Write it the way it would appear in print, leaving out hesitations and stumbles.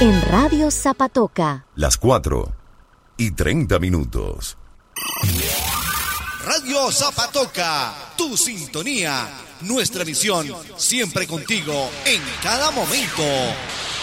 en Radio Zapatoca. Las 4:30. Radio Zapatoca, tu sintonía, nuestra misión, siempre contigo en cada momento.